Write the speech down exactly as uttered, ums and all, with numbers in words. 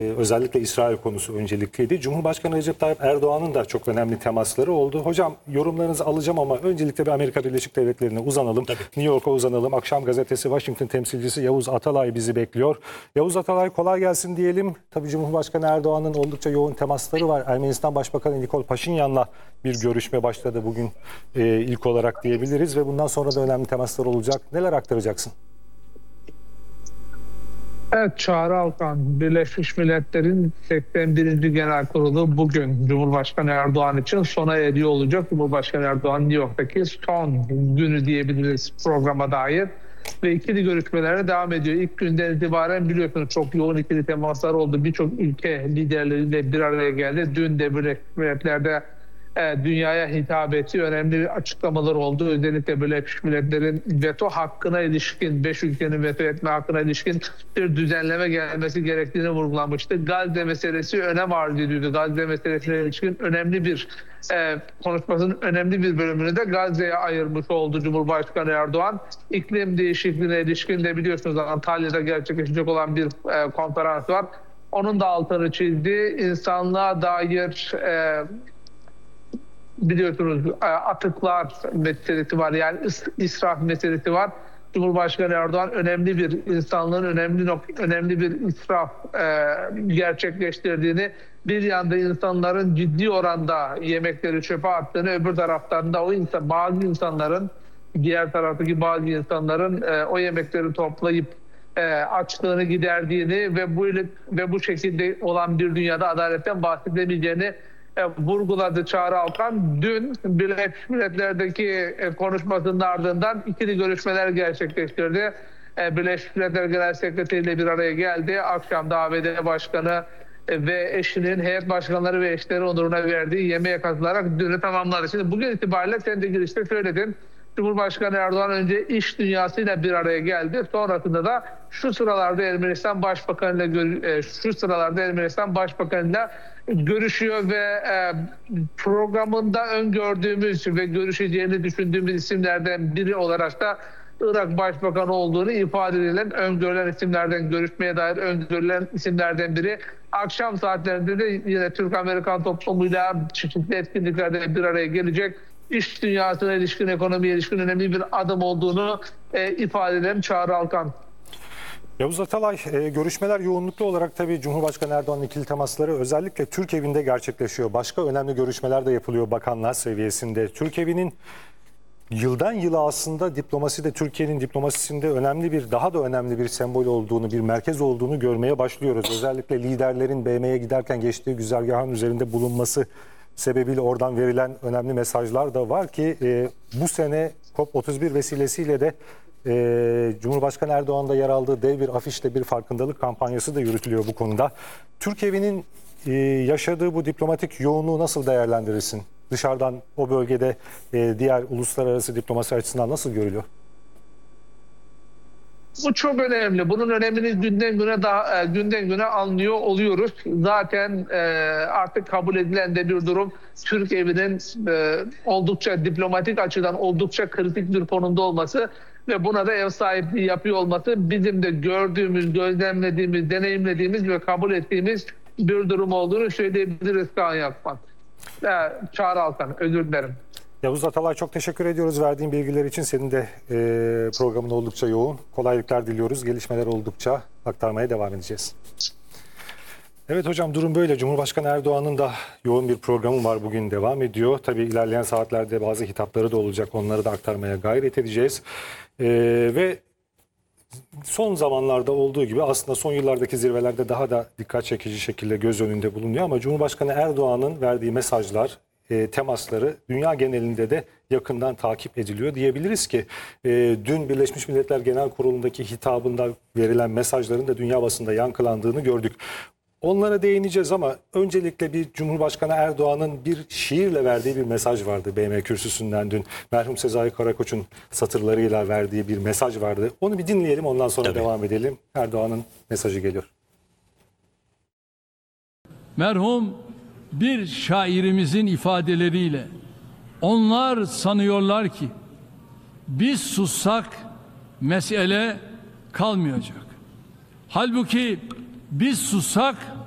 Özellikle İsrail konusu öncelikliydi. Cumhurbaşkanı Recep Tayyip Erdoğan'ın da çok önemli temasları oldu. Hocam yorumlarınızı alacağım ama öncelikle bir Amerika Birleşik Devletleri'ne uzanalım. Tabii. New York'a uzanalım. Akşam gazetesi Washington temsilcisi Yavuz Atalay bizi bekliyor. Yavuz Atalay kolay gelsin diyelim. Tabii Cumhurbaşkanı Erdoğan'ın oldukça yoğun temasları var. Ermenistan Başbakanı Nikol Paşinyan'la bir görüşme başladı bugün e, ilk olarak diyebiliriz ve bundan sonra da önemli temaslar olacak. Neler aktaracaksın? Evet, Çağrı Alkan, Birleşmiş Milletler'in seksen birinci Genel Kurulu bugün Cumhurbaşkanı Erdoğan için sona eriyor olacak. Cumhurbaşkanı Erdoğan New York'taki son günü diyebiliriz programa dair. Ve ikili görüşmelere devam ediyor. İlk günden itibaren biliyorsunuz çok yoğun ikili temaslar oldu. Birçok ülke liderleriyle bir araya geldi. Dün de Birleşmiş Milletler'de e, dünyaya hitap ettiği önemli açıklamalar oldu. Özellikle Birleşmiş Milletler'in veto hakkına ilişkin, beş ülkenin veto etme hakkına ilişkin bir düzenleme gelmesi gerektiğini vurgulamıştı. Gazze meselesi önem arz ediyordu. Gazze meselesine ilişkin önemli bir e, konuşmasının önemli bir bölümünü de Gazze'ye ayırmış oldu Cumhurbaşkanı Erdoğan. İklim değişikliğine ilişkin de biliyorsunuz Antalya'da gerçekleşecek olan bir e, konferans var. Onun da altını çizdi. İnsanlığa dair e, biliyorsunuz atıklar meselesi var, yani israf meselesi var. Cumhurbaşkanı Erdoğan önemli bir insanlığın önemli önemli bir israf e, gerçekleştirdiğini, bir yanda insanların ciddi oranda yemekleri çöpe attığını, öbür taraftan da o insan, bazı insanların, diğer taraftaki bazı insanların e, o yemekleri toplayıp e, açlığını giderdiğini ve bu ve bu şekilde olan bir dünyada adaletten bahsedemeyeceğini E, vurguladı Çağrı Alkan. Dün Birleşmiş Milletler'deki e, konuşmasının ardından ikili görüşmeler gerçekleştirdi. E, Birleşmiş Milletler Genel Sekreteri ile bir araya geldi. Akşam da A B D Başkanı e, ve eşinin, heyet başkanları ve eşleri onuruna verdiği yemeğe katılarak dünü tamamladı. Şimdi bugün itibariyle sen de girişte söyledin. Cumhurbaşkanı Erdoğan önce iş dünyasıyla bir araya geldi. Sonrasında da şu sıralarda Ermenistan Başbakanı'yla şu sıralarda Ermenistan Başbakanı'yla görüşüyor ve e, programında öngördüğümüz ve görüşeceğini düşündüğümüz isimlerden biri olarak da Irak Başbakanı olduğunu ifade edilen, öngörülen isimlerden, görüşmeye dair öngörülen isimlerden biri. Akşam saatlerinde de yine Türk-Amerikan toplumuyla çeşitli etkinliklerde bir araya gelecek. İş dünyasına ilişkin, ekonomiye ilişkin önemli bir adım olduğunu e, ifade eden Çağrı Alkan. Yavuz Atalay, e, görüşmeler yoğunluklu olarak tabii Cumhurbaşkanı Erdoğan'ın ikili temasları özellikle Türk evinde gerçekleşiyor. Başka önemli görüşmeler de yapılıyor bakanlar seviyesinde. Türk evinin yıldan yıla aslında diplomaside, Türkiye'nin diplomasisinde önemli bir, daha da önemli bir sembol olduğunu, bir merkez olduğunu görmeye başlıyoruz. Özellikle liderlerin B M'ye giderken geçtiği güzergahın üzerinde bulunması sebebiyle oradan verilen önemli mesajlar da var ki e, bu sene COP otuz bir vesilesiyle de e, Cumhurbaşkanı Erdoğan'da yer aldığı dev bir afişle bir farkındalık kampanyası da yürütülüyor bu konuda. Türk evinin e, yaşadığı bu diplomatik yoğunluğu nasıl değerlendirirsin? Dışarıdan o bölgede e, diğer uluslararası diplomasi açısından nasıl görülüyor? Bu çok önemli. Bunun önemini günden güne daha günden güne anlıyor oluyoruz. Zaten e, artık kabul edilen de bir durum. Türk evinin e, oldukça diplomatik açıdan oldukça kritik bir konumda olması ve buna da ev sahipliği yapıyor olması bizim de gördüğümüz, gözlemlediğimiz, deneyimlediğimiz ve kabul ettiğimiz bir durum olduğunu söyleyebiliriz Kaan Yakman. E, Çağrı Alkan, özür dilerim. Yavuz Atalay, çok teşekkür ediyoruz verdiğin bilgiler için. Senin de e, programın oldukça yoğun. Kolaylıklar diliyoruz. Gelişmeler oldukça aktarmaya devam edeceğiz. Evet hocam, durum böyle. Cumhurbaşkanı Erdoğan'ın da yoğun bir programı var, bugün devam ediyor. Tabii ilerleyen saatlerde bazı hitapları da olacak. Onları da aktarmaya gayret edeceğiz. E, ve son zamanlarda olduğu gibi aslında son yıllardaki zirvelerde daha da dikkat çekici şekilde göz önünde bulunuyor. Ama Cumhurbaşkanı Erdoğan'ın verdiği mesajlar, E, temasları dünya genelinde de yakından takip ediliyor. Diyebiliriz ki e, dün Birleşmiş Milletler Genel Kurulu'ndaki hitabında verilen mesajların da dünya basında yankılandığını gördük. Onlara değineceğiz ama öncelikle bir Cumhurbaşkanı Erdoğan'ın bir şiirle verdiği bir mesaj vardı B M kürsüsünden dün. Merhum Sezai Karakoç'un satırlarıyla verdiği bir mesaj vardı. Onu bir dinleyelim, ondan sonra Tabii. devam edelim. Erdoğan'ın mesajı geliyor. Merhum bir şairimizin ifadeleriyle, onlar sanıyorlar ki biz sussak mesele kalmayacak. Halbuki biz sussak